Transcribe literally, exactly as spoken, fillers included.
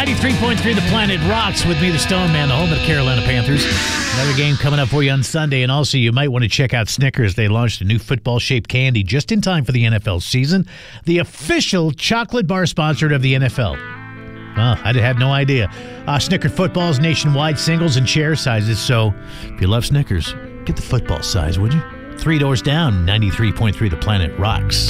ninety-three point three The Planet rocks with me, the Stone Man, the home of the Carolina Panthers. Another game coming up for you on Sunday, and also you might want to check out Snickers. They launched a new football-shaped candy just in time for the N F L season. The official chocolate bar sponsor of the N F L. Well, I had no idea. Uh, Snicker footballs, nationwide singles and chair sizes, so if you love Snickers, get the football size, would you? Three doors down, ninety-three point three The Planet rocks.